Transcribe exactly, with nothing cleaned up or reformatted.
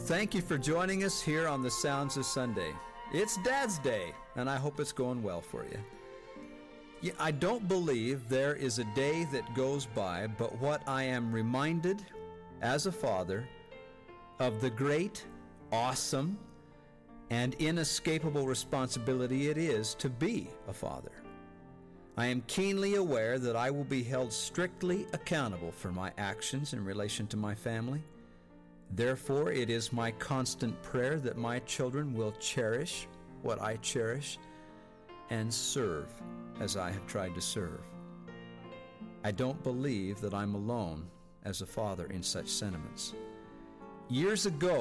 Thank you for joining us here on the Sounds of Sunday. It's Dad's Day, and I hope it's going well for you. Yeah, I don't believe there is a day that goes by but what I am reminded as a father of the great, awesome, and inescapable responsibility it is to be a father. I am keenly aware that I will be held strictly accountable for my actions in relation to my family. Therefore, it is my constant prayer that my children will cherish what I cherish and serve as I have tried to serve. I don't believe that I'm alone as a father in such sentiments. Years ago,